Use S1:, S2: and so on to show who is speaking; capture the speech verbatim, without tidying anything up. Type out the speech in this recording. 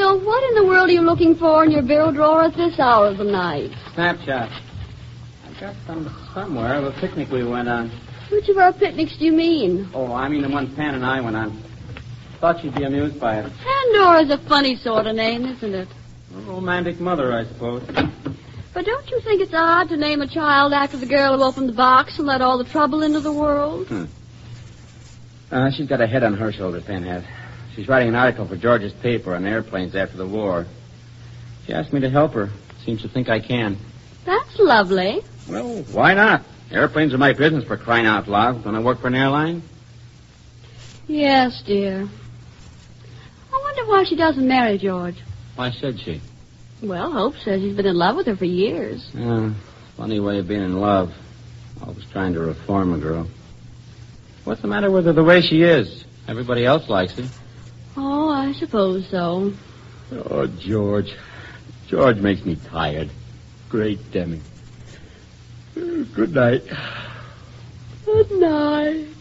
S1: Well, what in the world are you looking for in your bureau drawer at this hour of the night?
S2: Snapshot. I got some somewhere of a picnic we went on.
S1: Which of our picnics do you mean?
S2: Oh, I mean the one Pan and I went on. Thought you'd be amused by it.
S1: Pandora's a funny sort of name, isn't it?
S2: A romantic mother, I suppose.
S1: But don't you think it's odd to name a child after the girl who opened the box and let all the trouble into the world?
S2: Hmm. Uh, she's got a head on her shoulders, Pan has. She's writing an article for George's paper on airplanes after the war. She asked me to help her. Seems to think I can.
S1: That's lovely.
S2: Well, why not? Airplanes are my business, for crying out loud. Don't I work for an airline?
S1: Yes, dear. I wonder why she doesn't marry George.
S2: Why should she?
S1: Well, Hope says he's been in love with her for years.
S2: Yeah, funny way of being in love. Always trying to reform a girl. What's the matter with her the way she is? Everybody else likes her.
S1: Oh, I suppose so.
S2: Oh, George. George makes me tired. Great Demi. Good night.
S1: Good night.